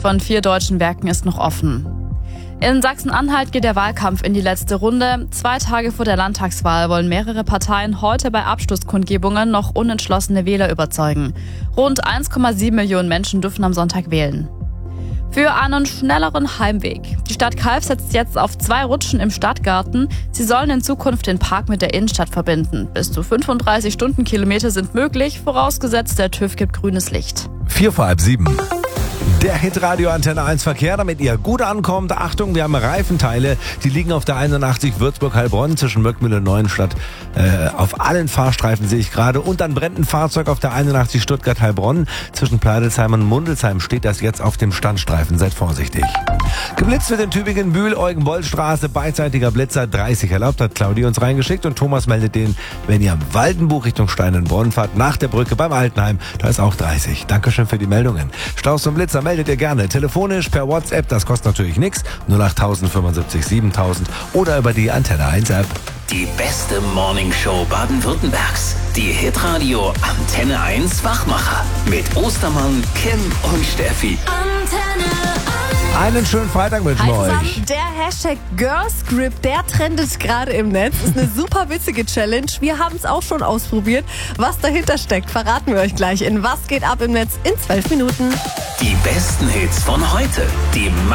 von 4 deutschen Werken ist noch offen. In Sachsen-Anhalt geht der Wahlkampf in die letzte Runde. 2 Tage vor der Landtagswahl wollen mehrere Parteien heute bei Abschlusskundgebungen noch unentschlossene Wähler überzeugen. Rund 1,7 Millionen Menschen dürfen am Sonntag wählen. Für einen schnelleren Heimweg. Die Stadt Calw setzt jetzt auf 2 Rutschen im Stadtgarten. Sie sollen in Zukunft den Park mit der Innenstadt verbinden. Bis zu 35 Stundenkilometer sind möglich, vorausgesetzt der TÜV gibt grünes Licht. 6:45. Der Hitradio Antenne 1 Verkehr, damit ihr gut ankommt. Achtung, wir haben Reifenteile, die liegen auf der 81 Würzburg-Heilbronn zwischen Möckmühle und Neuenstadt. Auf allen Fahrstreifen sehe ich gerade. Und dann brennt ein Fahrzeug auf der 81 Stuttgart-Heilbronn. Zwischen Pleidelsheim und Mundelsheim steht das jetzt auf dem Standstreifen. Seid vorsichtig. Geblitzt wird in Tübingen, Bühl, Eugen-Boll-Straße, beidseitiger Blitzer, 30 erlaubt, hat Claudia uns reingeschickt. Und Thomas meldet den, wenn ihr am Waldenbuch Richtung Steinenbronn fahrt, nach der Brücke beim Altenheim, da ist auch 30. Dankeschön für die Meldungen. Staus und Blitzer meldet ihr gerne telefonisch, per WhatsApp, das kostet natürlich nichts, 08000 75 7000 oder über die Antenne 1 App. Die beste Morningshow Baden-Württembergs. Die Hitradio Antenne 1 Wachmacher. Mit Ostermann, Kim und Steffi. Antenne 1. Einen schönen Freitag wünschen wir euch. Der Hashtag Girlscript, der trendet gerade im Netz. Ist eine super witzige Challenge. Wir haben es auch schon ausprobiert. Was dahinter steckt, verraten wir euch gleich in Was geht ab im Netz in 12 Minuten. Die besten Hits von heute. Die